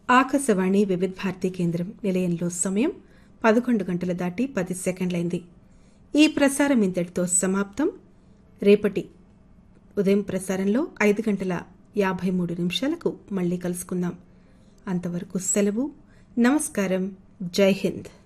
ఆకాశవాణి వివిధ భారతి కేంద్రం నిలయంలో సమయం 11 గంటలు దాటి 10 సెకండ్లైంది. ఈ ప్రసారం ఇంతటితో సమాప్తం. రేపటి ఉదయం ప్రసారంలో 5 గంటల 53 నిమిషాలకు మళ్ళీ కలుసుకుందాం. అంతవరకు సెలవు. నమస్కారం. జై హింద్.